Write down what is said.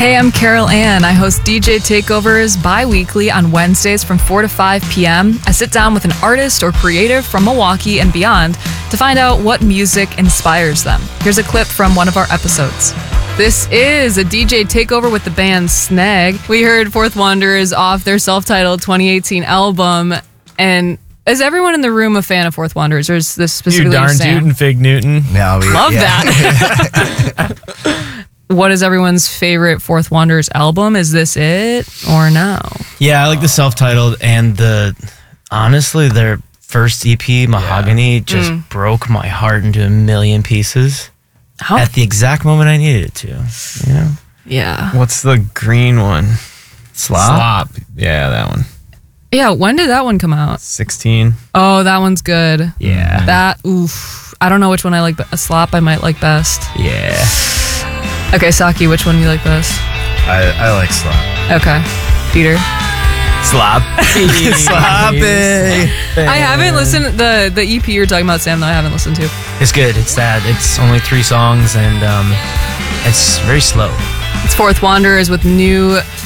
Hey, I'm Carol Ann. I host DJ Takeovers bi-weekly on Wednesdays from 4 to 5 p.m. I sit down with an artist or creative from Milwaukee and beyond to find out what music inspires them. Here's a clip from one of our episodes. This is a DJ Takeover with the band Snag. We heard Fourth Wanderers off their self-titled 2018 album. And is everyone in the room a fan of Fourth Wanderers, or is this specifically you darn Sam? tootin' Fig Newton. No, Love that. What is everyone's favorite Fourth Wanderers album? Is this it or no? Yeah, I like the self-titled, and honestly, their first EP, Mahogany, just broke my heart into a million pieces at the exact moment I needed it to. You know? Yeah. What's the green one? Slop. Yeah, that one. Yeah, when did that one come out? 16. Oh, that one's good. Yeah. That, oof. I don't know which one I like, but a Slop I might like best. Yeah. Okay, Saki, which one do you like best? I like Slop. Okay. Peter? Slop. Sloppy. I haven't listened, the EP you're talking about, Sam, though, I haven't listened to. It's good. It's only 3 songs, and it's very slow. It's Fourth Wanderers with new